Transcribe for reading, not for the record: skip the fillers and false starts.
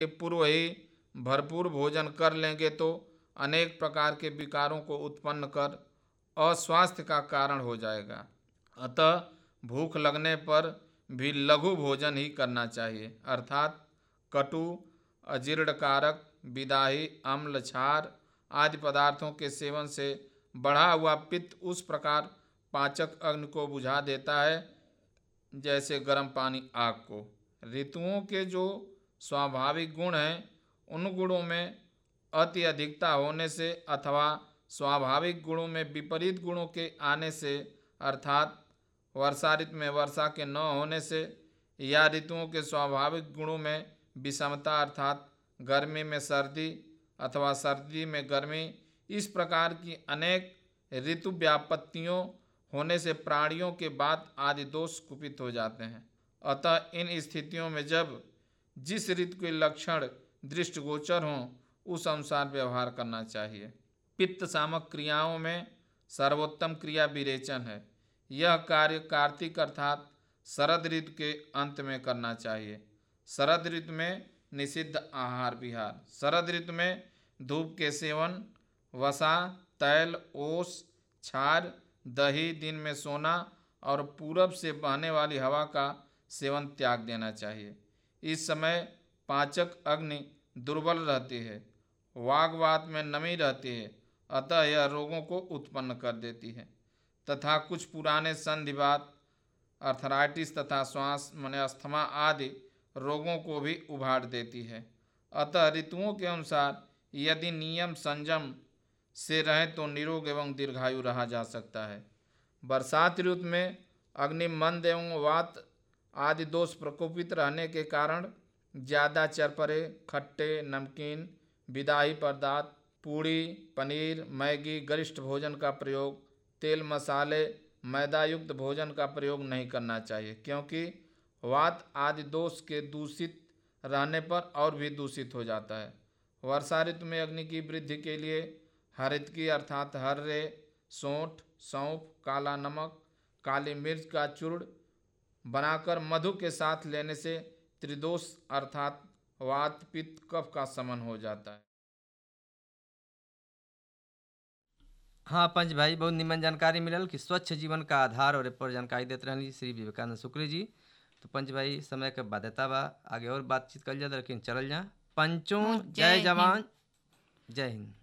के पूर्व ही भरपूर भोजन कर लेंगे तो अनेक प्रकार के विकारों को उत्पन्न कर अस्वास्थ्य का कारण हो जाएगा। अतः भूख लगने पर भी लघु भोजन ही करना चाहिए, अर्थात कटु, अजीर्णकारक, विदाही, अम्ल, क्षार आदि पदार्थों के सेवन से बढ़ा हुआ पित्त उस प्रकार पाचक अग्नि को बुझा देता है जैसे गर्म पानी आग को। ऋतुओं के जो स्वाभाविक गुण हैं उन गुणों में अति अधिकता होने से अथवा स्वाभाविक गुणों में विपरीत गुणों के आने से, अर्थात वर्षा ऋतु में वर्षा के न होने से या ऋतुओं के स्वाभाविक गुणों में विषमता, अर्थात गर्मी में सर्दी अथवा सर्दी में गर्मी, इस प्रकार की अनेक ऋतु व्यापत्तियों होने से प्राणियों के बाद आदि दोष कुपित हो जाते हैं। अतः इन स्थितियों में जब जिस ऋतु के लक्षण दृष्टिगोचर हों उस अनुसार व्यवहार करना चाहिए। पित्त सामक क्रियाओं में सर्वोत्तम क्रिया विरेचन है। यह कार्य कार्तिक अर्थात शरद ऋतु के अंत में करना चाहिए। शरद ऋतु में निषिद्ध आहार विहार। शरद ऋतु में धूप के सेवन, वसा, तैल, ओस, छार, दही, दिन में सोना और पूरब से बहने वाली हवा का सेवन त्याग देना चाहिए। इस समय पाचक अग्नि दुर्बल रहती है, वाग्वात में नमी रहती है, अतः यह रोगों को उत्पन्न कर देती है तथा कुछ पुराने संधिवात, अर्थराइटिस तथा श्वास माने अस्थमा आदि रोगों को भी उभार देती है। अतः ऋतुओं के अनुसार यदि नियम संयम से रहें तो निरोग एवं दीर्घायु रहा जा सकता है। बरसात ऋतु में अग्नि मंद एवं वात आदि दोष प्रकोपित रहने के कारण ज़्यादा चरपरे, खट्टे, नमकीन, विदाही पदार्थ, पूड़ी, पनीर, मैगी, गरिष्ठ भोजन का प्रयोग, तेल, मसाले, मैदा युक्त भोजन का प्रयोग नहीं करना चाहिए, क्योंकि वात आदि दोष के दूषित रहने पर और भी दूषित हो जाता है। वर्षा ऋतु में अग्नि की वृद्धि के लिए हरितकी अर्थात हर्रे, सौंठ, सौंफ, काला नमक, काली मिर्च का चूर्ण बनाकर मधु के साथ लेने से त्रिदोष अर्थात वात, पित्त, कफ का शमन हो जाता है। हाँ पंच भाई, बहुत निमन जानकारी मिलल कि स्वच्छ जीवन का आधार और पर जानकारी देते रहनी श्री विवेकानंद शुक्ल जी। तो पंच भाई समय के बाध्यता बा, आगे और बातचीत कल जाए, लेकिन चलल जा। पंचों जय जय हिंद। जवान जय हिंद।